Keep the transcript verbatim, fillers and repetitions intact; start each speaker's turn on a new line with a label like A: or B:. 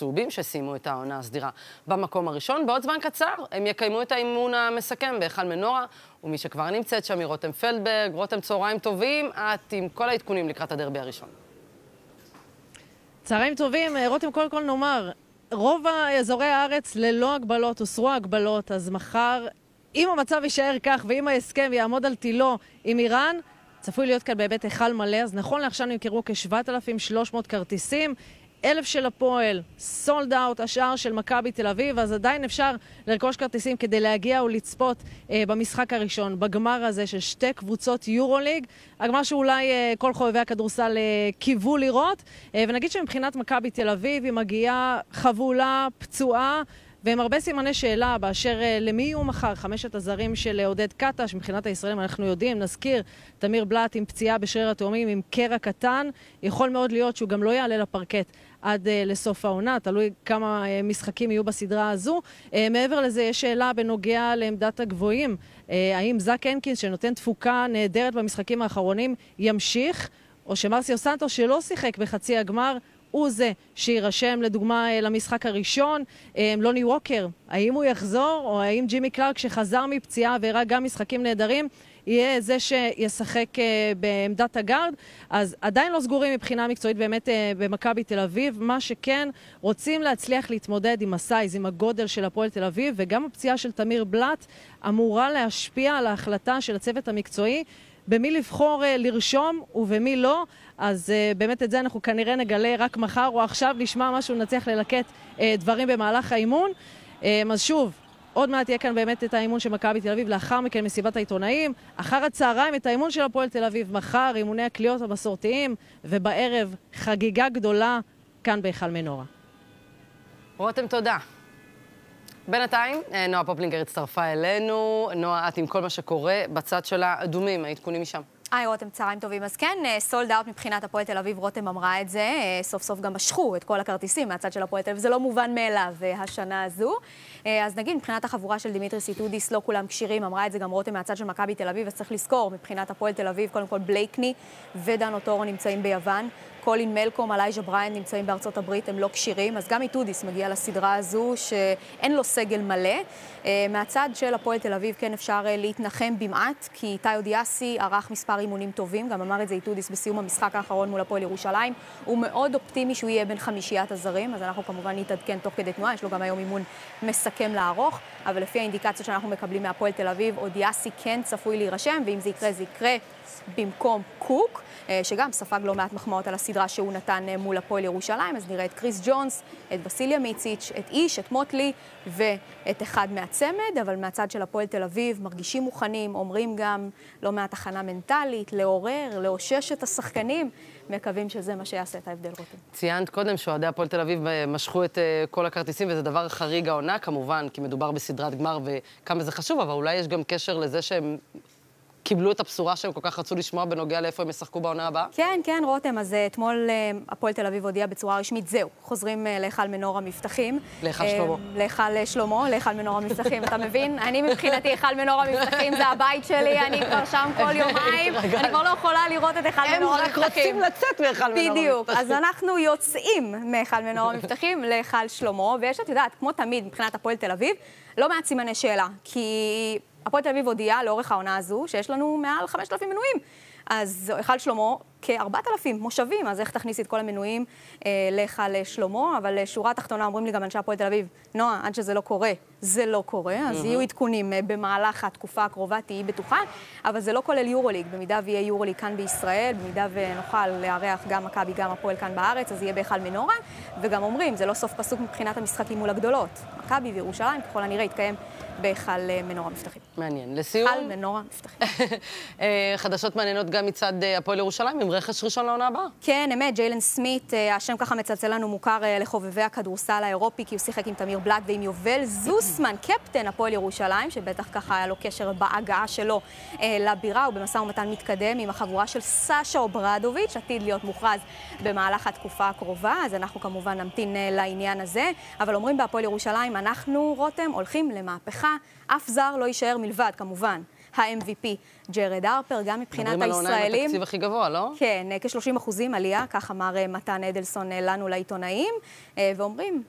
A: הצהובים שסיימו את העונה הסדירה במקום הראשון. בעוד זמן קצר הם יקיימו את האימון המסכם בהיכל מנורה, ומי שכבר נמצאת שם היא רותם פלדברג. רותם, צהריים טובים, את עם כל העדכונים לקראת הדרבי הראשון.
B: צהריים טובים, רותם, קודם כל נאמר, רוב האזורי הארץ ללא הגבלות, הוסרו הגבלות, אז מחר, אם המצב יישאר כך ואם ההסכם יעמוד על תילו עם איראן, צפוי להיות כאן באמת היכל מלא. אז נכון לעכשיו נמכרו כ-שבעת אלפים ושלוש מאות כרטיסים, אלף של הפועל, סולד אאוט, השאר של מכבי תל אביב, אז עדיין אפשר לרכוש כרטיסים כדי להגיע ולצפות אה, במשחק הראשון, בגמר הזה של שתי קבוצות יורוליג, הגמר שאולי אה, כל חובבי הכדורסל אה, קיוו לראות, אה, ונגיד שמבחינת מכבי תל אביב היא מגיעה חבולה, פצועה, והם הרבה סימני שאלה באשר למי יהיו מחר חמשת הזרים של עודד קטש. מבחינת הישראלים אנחנו יודעים, נזכיר, תמיר בלאט עם פציעה בשריר התאומים עם קרע קטן, יכול מאוד להיות שהוא גם לא יעלה לפרקט עד uh, לסוף העונה, תלוי כמה uh, משחקים יהיו בסדרה הזו. Uh, מעבר לזה יש שאלה בנוגע לעמדת הגבוהים, uh, האם זק הנקינס שנותן תפוקה נהדרת במשחקים האחרונים ימשיך, או שמרסיו סנטוס שלא שיחק בחצי הגמר הוא זה שירשם לדוגמה למשחק הראשון. לוני ווקר, האם הוא יחזור, או האם ג'ימי קלארק שחזר מפציעה והראה גם משחקים נהדרים יהיה זה שישחק בעמדת הגארד. אז עדיין לא סגורים מבחינה מקצועית באמת במכבי תל אביב. מה שכן, רוצים להצליח להתמודד עם הסייז, עם הגודל של הפועל תל אביב, וגם הפציעה של תמיר בלאט אמורה להשפיע על ההחלטה של הצוות המקצועי במי לבחור לרשום ובמי לא. אז uh, באמת את זה אנחנו כנראה נגלה רק מחר או עכשיו, נשמע משהו, נצליח ללקט uh, דברים במהלך האימון. Uh, אז שוב, עוד מעט יהיה כאן באמת את האימון של מכבי תל אביב, לאחר מכן מסיבת העיתונאים, אחר הצהריים את האימון של הפועל תל אביב, מחר אימוני הקליעות המסורתיים, ובערב חגיגה גדולה כאן בהיכל מנורה.
A: רותם, תודה. בינתיים, נועה פופלינגר הצטרפה אלינו. נועה, את עם כל מה שקורה בצד של האדומים, העדכונים משם.
C: היי רותם, צהריים טובים. אז כן, סולד אאוט מבחינת הפועל תל אביב, רותם אמרה את זה, סוף סוף גם משכו את כל הכרטיסים מהצד של הפועל תל אביב, זה לא מובן מאליו השנה הזו. אז נגיד, מבחינת החבורה של דימיטריס איטודיס, לא כולם קשירים, אמרה את זה גם רותם מהצד של מכבי תל אביב, אז צריך לזכור, מבחינת הפועל תל אביב, קודם כל בלייקני ודן אוטורו נמצאים ביוון, קולין מלקום, אלייג'ה בריין נמצאים בארצות הברית, הם לא קשירים, אז גם איטודיס מגיע לסדרה הזו שאין לו סגל מלא. מהצד של הפועל תל אביב כן אפשר להתנחם במעט, כי טאיו דיאסי ערך מספר אימונים טובים, גם אמר את זה איטודיס בסיום המשחק האחרון מול הפועל ירושלים, הוא מאוד אופטימי שהוא יהיה בין חמישיית הזרים, אז אנחנו כמובן נתעדכן תוך כדי תנועה, יש לו גם היום אימון מסכם לערוך, אבל לפי האינדיקציות שאנחנו מקבלים מהפועל תל אביב, או דיאסי כן צפוי להירשם, ואם זה יקרה, זה יקרה במקום קוק, שגם ספג לא מעט מחמאות על הסדרה שהוא נתן מול הפועל ירושלים, אז נראה את קריס ג'ונס, את וסיליה מיציץ', את איש, את מוטלי ואת אחד מהצמד, אבל מהצד של הפועל תל אביב מרגישים מוכנים, אומרים גם לא מעט הכנה מנטלית, לעורר, לאושש את השחקנים, מקווים שזה מה שיעשה את ההבדל רותם.
A: ציינת קודם שאוהדי הפועל תל אביב משכו את כל הכרטיסים, וזה דבר חריג העונה כמובן, כי מדובר בסדרת גמר וכמה זה חשוב, אבל אולי יש גם קשר לזה שהם קיבלו את הבשורה שהם כל כך רצו לשמוע בנוגע לאיפה הם ישחקו בעונה הבאה?
C: כן, כן, רותם. אז אתמול הפועל תל אביב הודיע בצורה רשמית, זהו, חוזרים להיכל מנורה מבטחים.
A: להיכל שלמה.
C: להיכל שלמה, להיכל מנורה מבטחים, אתה מבין? אני מבחינתי היכל מנורה מבטחים, זה הבית שלי, אני כבר שם כל יומיים, אני כבר לא יכולה לראות את היכל מנורה מבטחים.
A: הם רק רוצים לצאת מהיכל מנורה מבטחים.
C: בדיוק, אז אנחנו יוצאים מהיכל מנורה מבטחים להיכל שלמה, ויש, את יודעת, כמו תמיד מבחינת הפועל תל אביב, לא מעט סימני שאלה, כי הפועל תל אביב הודיעה לאורך העונה הזו שיש לנו מעל חמשת אלפים מנויים. אז היכל שלמה כ-ארבעת אלפים מושבים, אז איך תכניסי את כל המנויים אה, להיכל שלמה? אבל שורה תחתונה אומרים לי גם אנשי הפועל תל אביב, נועה, עד שזה לא קורה, זה לא קורה, אז mm-hmm. יהיו עדכונים אה, במהלך התקופה הקרובה, תהיי בטוחה, אבל זה לא כולל יורוליג, במידה ויהיה יורוליג כאן בישראל, במידה ונוכל לארח גם מכבי, גם הפועל כאן בארץ, אז יהיה בהיכל מנורה, וגם אומרים, זה לא סוף פסוק מבחינת המשחקים מול הגדולות. מכבי וירושלים, ככל הנראה, יתקיים בהיכל מנורה מבטחים.
A: מעניין. לסיום,
C: היכל מנורה מבטחים.
A: חדשות מעניינות גם מצד הפועל ירושלים, עם רכש ראשון לעונה הבאה.
C: כן, אמת, ג'יילן סמית, השם ככה מצלצל לנו מוכר לחובבי הכדורסל האירופי, כי הוא שיחק עם תמיר בלאט ועם יובל זוסמן, קפטן הפועל ירושלים, שבטח ככה היה לו קשר בהגעה שלו לבירה, ובמשא ומתן מתקדם עם החבורה של סשה אוברדוביץ', עתיד להיות מוכרז במהלך התקופה הקרובה, אז אנחנו כמובן נמתין לעניין הזה, אבל אומרים בהפועל ירושלים, אנחנו, רותם, הולכים למהפכה, אף זר לא יישאר מלבד, כמובן. ה-אם וי פי ג'רד הרפר, גם מבחינת הישראלים.
A: מדברים על העונה עם התקציב הכי גבוה, לא?
C: כן, כ-שלושים אחוזים עלייה, כך אמר מתן אדלסון לנו לעיתונאים, ואומרים,